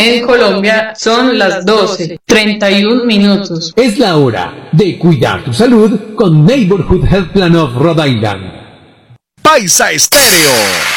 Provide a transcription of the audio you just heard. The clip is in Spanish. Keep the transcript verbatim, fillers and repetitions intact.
En Colombia son las doce, treinta y un minutos. Es la hora de cuidar tu salud con Neighborhood Health Plan of Rhode Island. Paisa Estéreo.